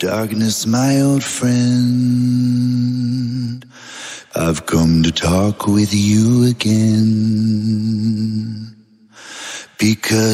darkness, my old friend. I've come to talk with you again, because